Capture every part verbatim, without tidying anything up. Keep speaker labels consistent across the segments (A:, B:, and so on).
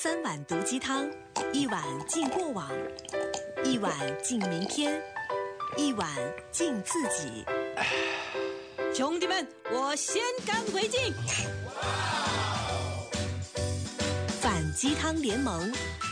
A: 三碗毒鸡汤，一碗敬过往，一碗敬明天，一碗敬自己。
B: 兄弟们，我先干为敬！
A: 反鸡汤联盟。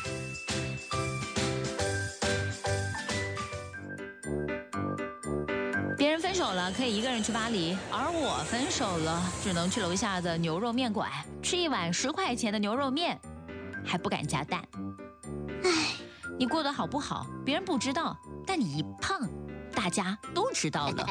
C: 别人分手了可以一个人去巴黎，而我分手了只能去楼下的牛肉面馆吃一碗十块钱的牛肉面，还不敢加蛋。唉，你过得好不好别人不知道，但你一胖大家都知道了。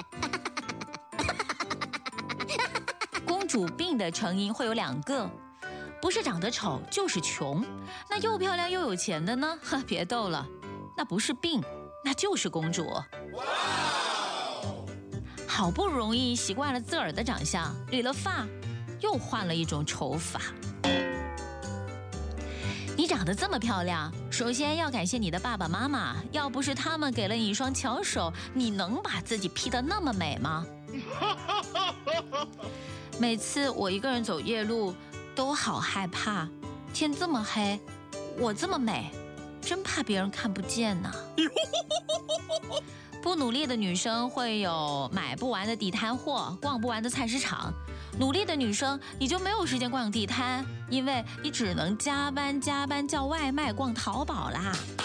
C: 公主病的成因会有两个，不是长得丑就是穷。那又漂亮又有钱的呢？呵，别逗了，那不是病，那就是公主。好不容易习惯了自个儿的长相，理了发，又换了一种丑法。你长得这么漂亮，首先要感谢你的爸爸妈妈，要不是他们给了你一双巧手，你能把自己 P 得那么美吗？每次我一个人走夜路，都好害怕。天这么黑，我这么美，真怕别人看不见呢。不努力的女生会有买不完的地摊货，逛不完的菜市场。努力的女生你就没有时间逛地摊，因为你只能加班加班叫外卖逛淘宝啦。